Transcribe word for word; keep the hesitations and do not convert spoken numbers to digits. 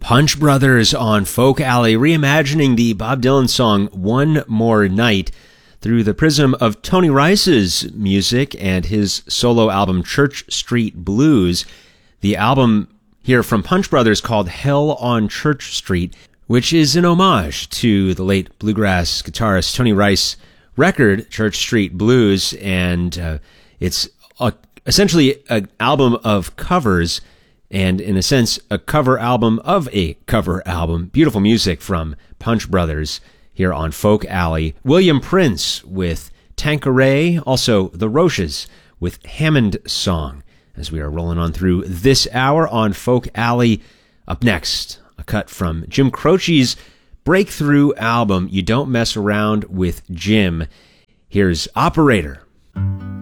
Punch Brothers on Folk Alley, reimagining the Bob Dylan song One More Night through the prism of Tony Rice's music and his solo album Church Street Blues. The album here from Punch Brothers called Hell on Church Street, which is an homage to the late bluegrass guitarist Tony Rice record, Church Street Blues, and uh, it's a, essentially an album of covers, and in a sense, a cover album of a cover album. Beautiful music from Punch Brothers here on Folk Alley. William Prince with Tanqueray, also The Roches with Hammond Song, as we are rolling on through this hour on Folk Alley. Up next, a cut from Jim Croce's breakthrough album, You Don't Mess Around with Jim. Here's Operator.